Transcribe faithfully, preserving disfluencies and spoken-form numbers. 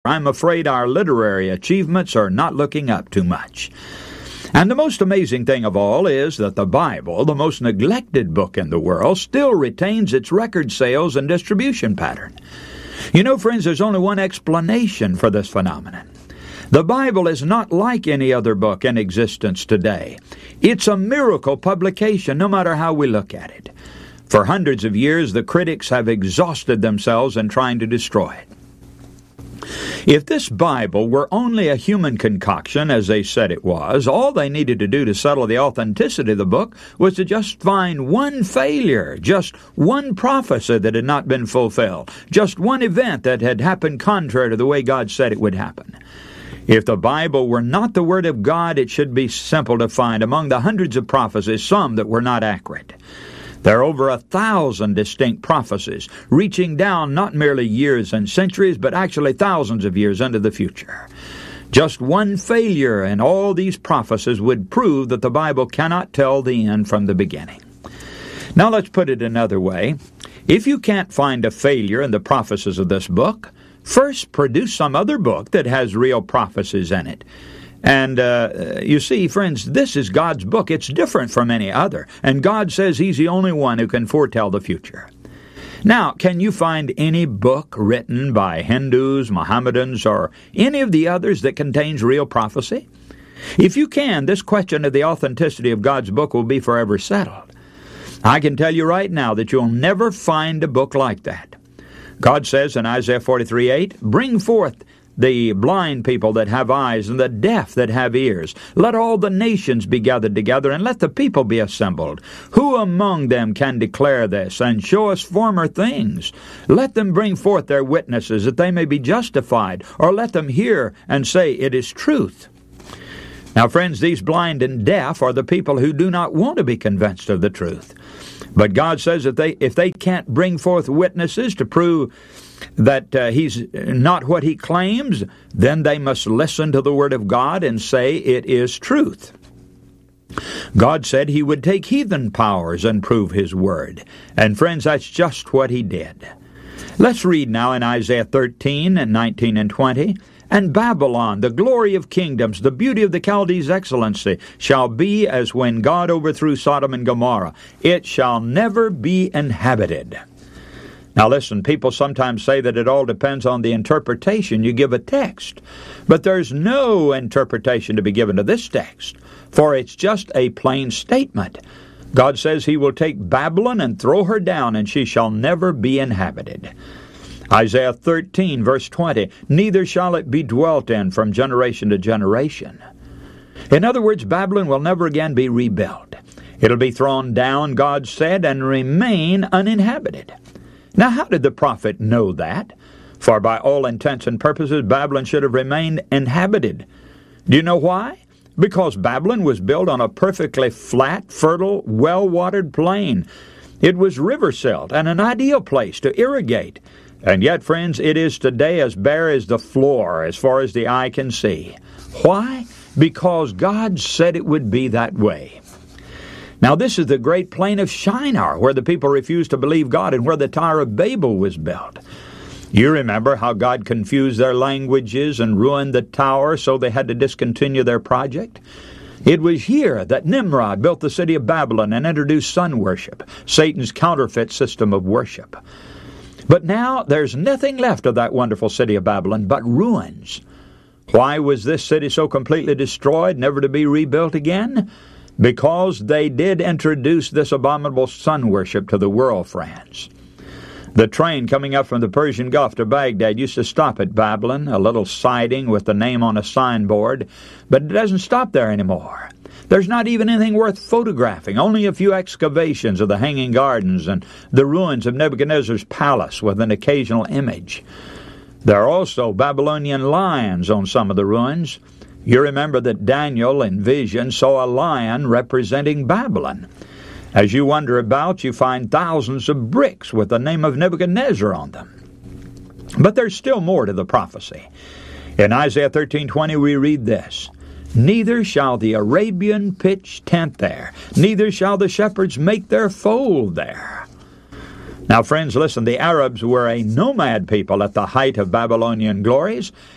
I'm afraid our literary achievements are not looking up too much. And the most amazing thing of all is that the Bible, the most neglected book in the world, still retains its record sales and distribution pattern. You know, friends, there's only one explanation for this phenomenon. The Bible is not like any other book in existence today. It's a miracle publication, no matter how we look at it. For hundreds of years, the critics have exhausted themselves in trying to destroy it. If this Bible were only a human concoction, as they said it was, all they needed to do to settle the authenticity of the book was to just find one failure, just one prophecy that had not been fulfilled, just one event that had happened contrary to the way God said it would happen. If the Bible were not the Word of God, it should be simple to find among the hundreds of prophecies some that were not accurate. There are over a thousand distinct prophecies, reaching down not merely years and centuries, but actually thousands of years into the future. Just one failure in all these prophecies would prove that the Bible cannot tell the end from the beginning. Now let's put it another way. If you can't find a failure in the prophecies of this book, first produce some other book that has real prophecies in it. And uh, you see, friends, this is God's book. It's different from any other. And God says He's the only one who can foretell the future. Now, can you find any book written by Hindus, Mohammedans, or any of the others that contains real prophecy? If you can, this question of the authenticity of God's book will be forever settled. I can tell you right now that you'll never find a book like that. God says in Isaiah forty-three eight, "Bring forth the blind people that have eyes, and the deaf that have ears. Let all the nations be gathered together, and let the people be assembled. Who among them can declare this, and show us former things? Let them bring forth their witnesses, that they may be justified, or let them hear and say, it is truth." Now, friends, these blind and deaf are the people who do not want to be convinced of the truth. But God says that they, if they can't bring forth witnesses to prove that uh, He's not what He claims, then they must listen to the Word of God and say it is truth. God said He would take heathen powers and prove His Word. And friends, that's just what He did. Let's read now in Isaiah thirteen and nineteen and twenty. "And Babylon, the glory of kingdoms, the beauty of the Chaldees' excellency, shall be as when God overthrew Sodom and Gomorrah. It shall never be inhabited." Now listen, people sometimes say that it all depends on the interpretation you give a text. But there's no interpretation to be given to this text, for it's just a plain statement. God says He will take Babylon and throw her down, and she shall never be inhabited. Isaiah thirteen, verse twenty, "Neither shall it be dwelt in from generation to generation." In other words, Babylon will never again be rebuilt. It'll be thrown down, God said, and remain uninhabited. Now, how did the prophet know that? For by all intents and purposes, Babylon should have remained inhabited. Do you know why? Because Babylon was built on a perfectly flat, fertile, well-watered plain. It was river-silt and an ideal place to irrigate. And yet, friends, it is today as bare as the floor, as far as the eye can see. Why? Because God said it would be that way. Now, this is the great plain of Shinar, where the people refused to believe God and where the Tower of Babel was built. You remember how God confused their languages and ruined the tower, so they had to discontinue their project? It was here that Nimrod built the city of Babylon and introduced sun worship, Satan's counterfeit system of worship. But now there's nothing left of that wonderful city of Babylon but ruins. Why was this city so completely destroyed, never to be rebuilt again? Because they did introduce this abominable sun worship to the world, friends. The train coming up from the Persian Gulf to Baghdad used to stop at Babylon, a little siding with the name on a signboard, but it doesn't stop there anymore. There's not even anything worth photographing, only a few excavations of the Hanging Gardens and the ruins of Nebuchadnezzar's palace with an occasional image. There are also Babylonian lions on some of the ruins. You remember that Daniel in vision saw a lion representing Babylon. As you wander about, you find thousands of bricks with the name of Nebuchadnezzar on them. But there's still more to the prophecy. In Isaiah thirteen twenty we read this, "Neither shall the Arabian pitch tent there, neither shall the shepherds make their fold there." Now, friends, listen, the Arabs were a nomad people at the height of Babylonian glories,